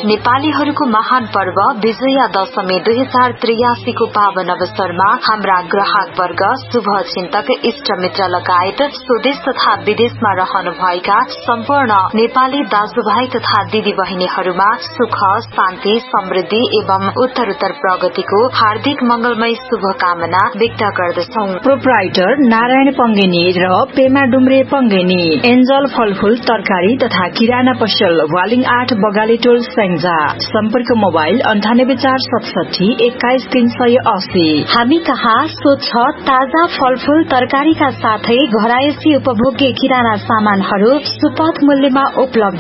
नेपालीहरूको महान पर्व विजया दशमी 2083 को पावन अवसरमा हाम्रा ग्राहक वर्ग, शुभ चिन्तक, इष्ट मित्र लगायत स्वदेश तथा विदेशमा रहनुभएका सम्पूर्ण नेपाली दाजुभाइ तथा दिदी बहिनीहरूमा सुख, शान्ति, समृद्धि एवं उत्तरोत्तर प्रगतिको हार्दिक मंगलमय शुभकामना व्यक्त गर्दछौ। प्रोप्राइटर नारायण पंगेनी र पेमा डुम्रे पंगेनी, एन्जल फलफूल तरकारी तथा किराना पसल, वालिङ 8 बगाले टोल स्याङ्जा। सम्पर्क मोबाइल 9846 21380। हामी कहाँ स्वच्छ ताजा फलफूल तरकारीका साथै घरायसी उपभोग्य किराना सामानहरू सुपथ मूल्यमा उपलब्ध